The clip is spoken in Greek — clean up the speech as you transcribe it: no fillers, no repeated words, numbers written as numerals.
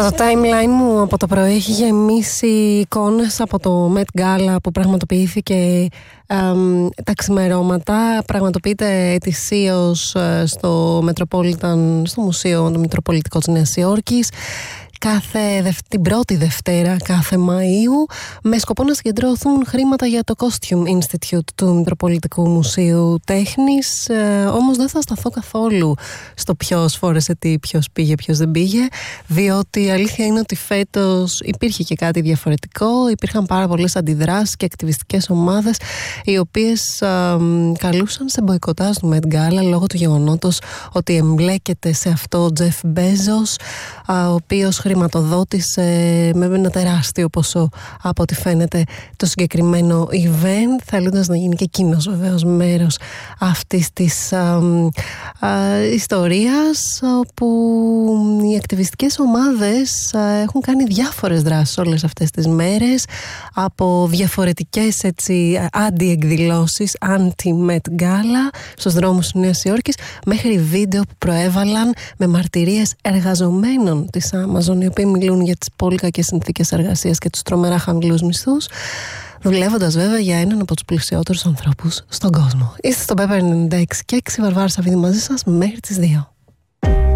Το timeline μου από το πρωί έχει γεμίσει εικόνες από το Met Gala που πραγματοποιήθηκε τα ξημερώματα. Πραγματοποιείται ετησίως στο Metropolitan, στο Μουσείο το Μητροπολιτικό της Νέας Υόρκης, την πρώτη Δευτέρα κάθε Μαΐου, με σκοπό να συγκεντρωθούν χρήματα για το Costume Institute του Μητροπολιτικού Μουσείου Τέχνης. Όμως δεν θα σταθώ καθόλου στο ποιος φόρεσε τι, ποιος πήγε, ποιος δεν πήγε, διότι η αλήθεια είναι ότι φέτος υπήρχε και κάτι διαφορετικό. Υπήρχαν πάρα πολλές αντιδράσεις και ακτιβιστικές ομάδες οι οποίες καλούσαν σε μποϊκοτάζ του Met Gala λόγω του γεγονότος ότι εμπλέκεται σε αυτό ο Jeff Bezos, ο οποίος χρηματοδότησε με ένα τεράστιο ποσό από ό,τι φαίνεται το συγκεκριμένο event, θέλοντας να γίνει και εκείνος βεβαίως μέρος αυτής της ιστορίας, όπου οι ακτιβιστικές ομάδες έχουν κάνει διάφορες δράσεις όλες αυτές τις μέρες, από διαφορετικές αντι-εκδηλώσεις, anti-Met Gala στους δρόμους της Νέας Υόρκης, μέχρι βίντεο που προέβαλαν με μαρτυρίες εργαζομένων της Amazon, οι οποίοι μιλούν για τις πολύ κακές συνθήκες εργασίας και τους τρομερά χαμηλούς μισθούς, δουλεύοντας βέβαια για έναν από τους πλουσιότερους ανθρώπους στον κόσμο. Είστε στο Pepper 96 και 6 Βαρβάρα Σαββίδη μαζί σας μέχρι τις 2.